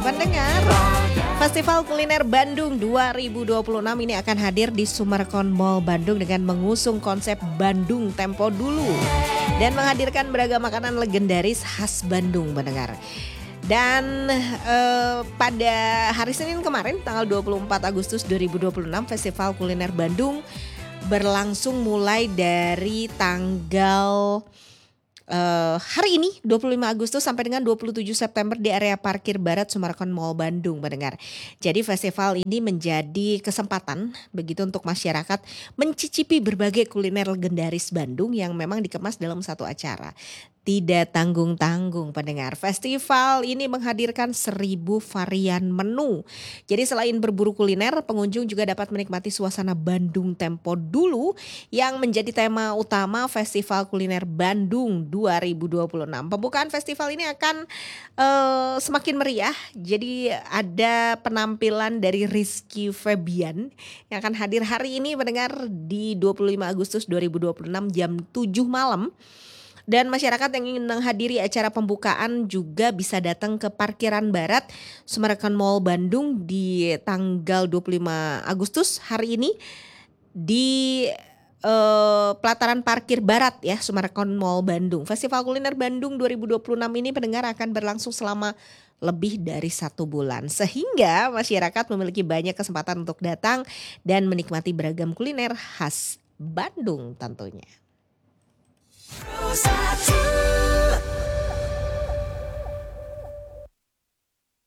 Pendengar, Festival Kuliner Bandung 2026 ini akan hadir di Summercon Mall Bandung dengan mengusung konsep Bandung Tempo Dulu dan menghadirkan beragam makanan legendaris khas Bandung, pendengar. Dan pada hari Senin kemarin tanggal 24 Agustus 2026 Festival Kuliner Bandung berlangsung mulai dari tanggal hari ini 25 Agustus sampai dengan 27 September di area parkir barat Summercon Mall Bandung, mendengar. Jadi festival ini menjadi kesempatan begitu untuk masyarakat mencicipi berbagai kuliner legendaris Bandung yang memang dikemas dalam satu acara. Tidak tanggung-tanggung, pendengar. Festival ini menghadirkan 1.000 varian menu. Jadi selain berburu kuliner, pengunjung juga dapat menikmati suasana Bandung Tempo Dulu yang menjadi tema utama Festival Kuliner Bandung 2026. Pembukaan festival ini akan semakin meriah. Jadi ada penampilan dari Rizky Febian yang akan hadir hari ini, pendengar, di 25 Agustus 2026 jam 7 malam. Dan masyarakat yang ingin menghadiri acara pembukaan juga bisa datang ke parkiran barat Summercon Mall Bandung di tanggal 25 Agustus hari ini di pelataran parkir barat ya Summercon Mall Bandung. Festival Kuliner Bandung 2026 ini, pendengar, akan berlangsung selama lebih dari 1 bulan. Sehingga masyarakat memiliki banyak kesempatan untuk datang dan menikmati beragam kuliner khas Bandung tentunya.